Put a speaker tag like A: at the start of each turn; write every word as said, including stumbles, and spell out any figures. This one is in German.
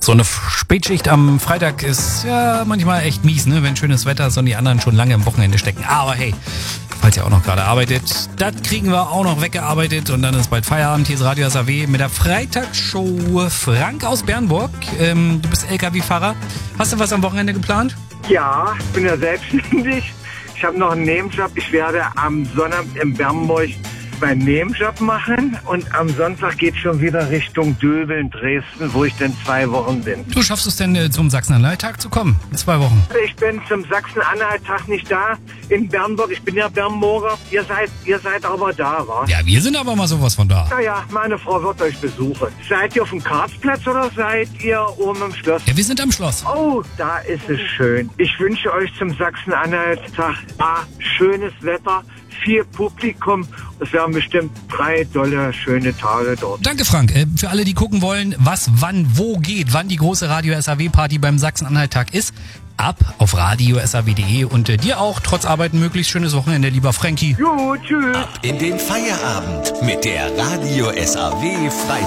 A: So eine Spätschicht am Freitag ist ja manchmal echt mies, ne? Wenn schönes Wetter ist und die anderen schon lange am Wochenende stecken. Aber hey, falls ihr auch noch gerade arbeitet, das kriegen wir auch noch weggearbeitet und dann ist bald Feierabend. Hier ist Radio S A W mit der Freitagsshow. Frank aus Bernburg, ähm, du bist L K W-Fahrer. Hast du was am Wochenende geplant?
B: Ja, ich bin ja selbstständig. Ich habe noch einen Nebenjob. Ich werde am Sonnabend in Bernburg meinen Nebenjob machen und am Sonntag geht schon wieder Richtung Döbeln, Dresden, wo ich dann zwei Wochen bin.
A: Du schaffst es denn äh, zum Sachsen-Anhalt-Tag zu kommen? In zwei Wochen.
B: Ich bin zum Sachsen-Anhalt-Tag nicht da in Bernburg. Ich bin ja Bernburger. Ihr seid, ihr seid aber da, wa?
A: Ja, wir sind aber mal sowas von da.
B: Naja, meine Frau wird euch besuchen. Seid ihr auf dem Karlsplatz oder seid ihr oben im Schloss?
A: Ja, wir sind am Schloss.
B: Oh, da ist es schön. Ich wünsche euch zum Sachsen-Anhalt-Tag A, schönes Wetter, viel Publikum. Es werden bestimmt drei tolle, schöne Tage dort.
A: Danke, Frank. Äh, für alle, die gucken wollen, was, wann, wo geht, wann die große Radio S A W-Party beim Sachsen-Anhalt-Tag ist, ab auf radio s a w punkt de und äh, dir auch trotz Arbeiten möglichst schönes Wochenende, lieber Frankie.
B: Jo, tschüss.
C: Ab in den Feierabend mit der Radio S A W Freitag.